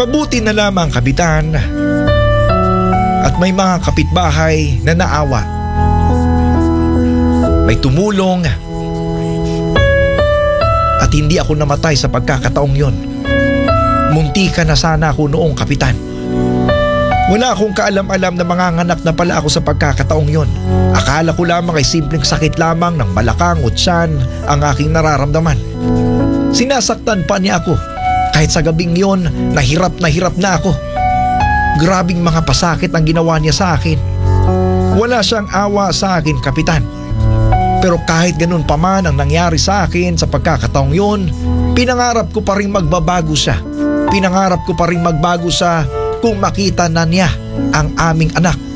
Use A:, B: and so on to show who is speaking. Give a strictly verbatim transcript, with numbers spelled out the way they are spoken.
A: Mabuti na lamang, Kapitan, at may mga kapitbahay na naawa. May tumulong at hindi ako namatay sa pagkakataong yon. Muntikan na sana ako noong, Kapitan. Wala akong kaalam-alam na manganganak na pala ako sa pagkakataong yon. Akala ko lamang ay simpleng sakit lamang ng balakang o tiyan ang aking nararamdaman. Sinasaktan pa niya ako. Kahit sa gabing yon, nahirap na hirap na ako. Grabing mga pasakit ang ginawa niya sa akin. Wala siyang awa sa akin, Kapitan. Pero kahit ganun pa man ang nangyari sa akin sa pagkakataong yon, pinangarap ko pa rin magbabago siya. Pinangarap ko pa rin magbago sa kung makita na niya ang aming anak.